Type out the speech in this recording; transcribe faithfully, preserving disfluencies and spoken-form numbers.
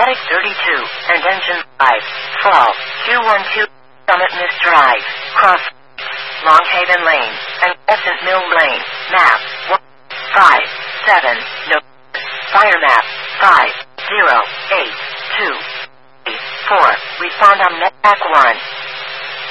Medic thirty-two, and Engine five, fall, two one two, Summit Mist Drive, cross, Longhaven Lane, and Crescent Mill Lane, map, one, five, seven, no, fire map, five, zero, eight, two, eight, four, respond on Medic one.